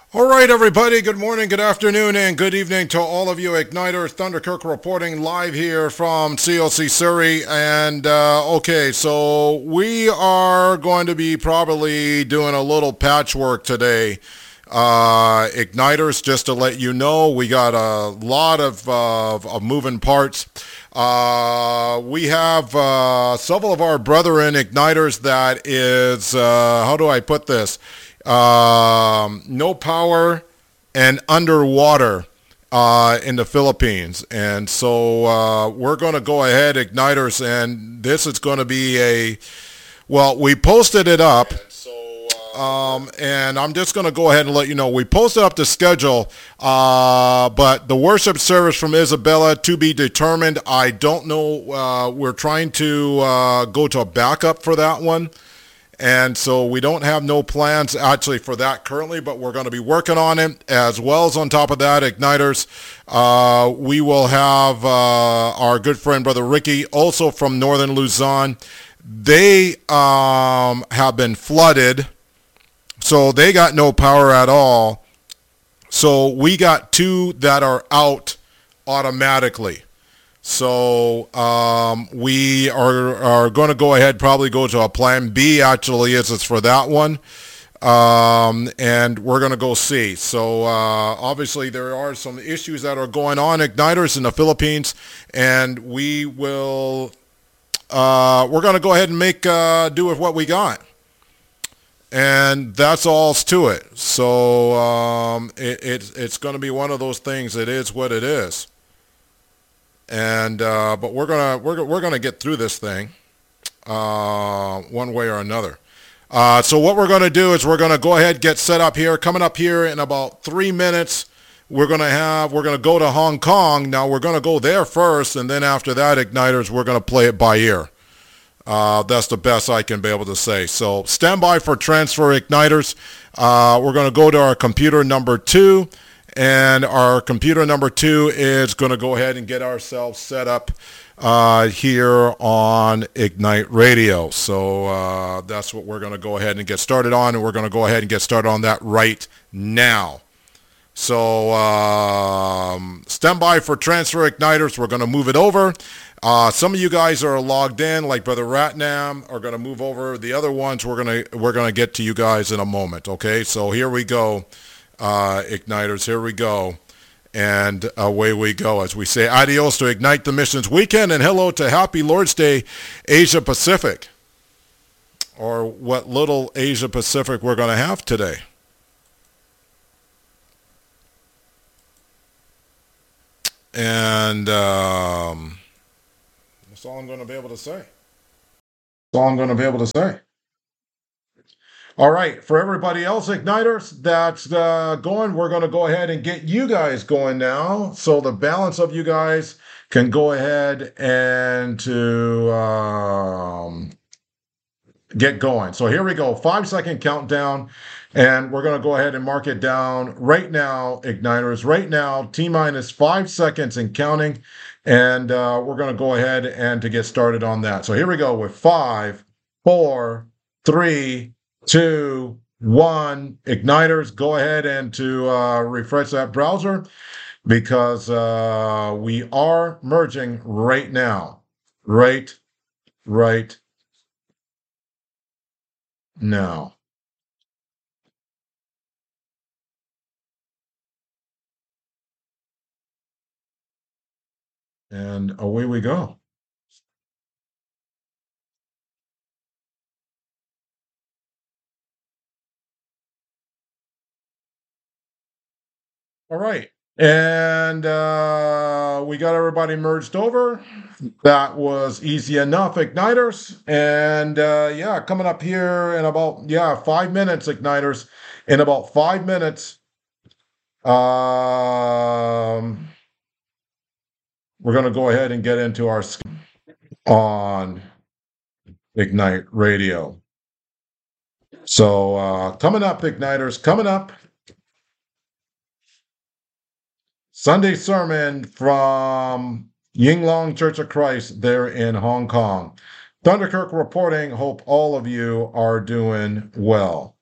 All right, everybody. Good morning, good afternoon, and good evening to all of you Igniters. Thunderkirk reporting live here from CLC Surrey. And okay, so we are going to be probably doing a little patchwork today. Igniters, just to let you know, we got a lot of moving parts. We have several of our brethren Igniters that is, how do I put this? No power and underwater in the Philippines. And so we're going to go ahead, Igniters, and this is going to be we posted it up. And I'm just going to go ahead and let you know, we posted up the schedule, but the worship service from Isabella to be determined. I don't know. We're trying to go to a backup for that one. And so we don't have no plans actually for that currently, but we're going to be working on it. As well as on top of that, Igniters, we will have our good friend, Brother Ricky, also from Northern Luzon. They have been flooded, so they got no power at all. So we got two that are out automatically. So we are going to go ahead, probably go to a plan B, actually, is it's for that one. And we're going to go see. So obviously there are some issues that are going on, Igniters, in the Philippines, and we will, we're going to go ahead and make do with what we got. And that's all to it. So it's going to be one of those things. It is what it is. And but we're gonna get through this thing one way or another. So what we're gonna do is we're gonna go ahead, get set up here. Coming up here in about 3 minutes, we're gonna go to Hong Kong. Now we're gonna go there first, and then after that, Igniters, we're gonna play it by ear. That's the best I can be able to say. So stand by for transfer, Igniters. We're gonna go to our computer number 2. And our computer number 2 is going to go ahead and get ourselves set up here on Ignite Radio. So that's what we're going to go ahead and get started on. And we're going to go ahead and get started on that right now. So stand by for transfer, Igniters. We're going to move it over. Some of you guys are logged in, like Brother Ratnam, are going to move over. The other ones we're going to get to you guys in a moment. Okay, so here we go. Igniters, here we go, and away we go as we say adios to Ignite the Missions weekend, and hello to Happy Lord's Day Asia Pacific, or what little Asia Pacific we're going to have today. And that's all I'm going to be able to say. All right, for everybody else, Igniters, that's going, we're going to go ahead and get you guys going now. So the balance of you guys can go ahead and to get going. So here we go, 5-second countdown, and we're going to go ahead and mark it down right now, Igniters. Right now, T-minus 5 seconds and counting, and we're going to go ahead and to get started on that. So here we go with 5, 4, 3, 2, 1. Igniters, go ahead and to refresh that browser, because we are merging right now. Right now. And away we go. All right. And we got everybody merged over. That was easy enough, Igniters. And yeah, coming up here in about 5 minutes, Igniters. In about 5 minutes, we're going to go ahead and get into our on Ignite Radio. So coming up, Igniters, coming up. Sunday sermon from Yinglong Church of Christ there in Hong Kong. Thunderkirk reporting. Hope all of you are doing well.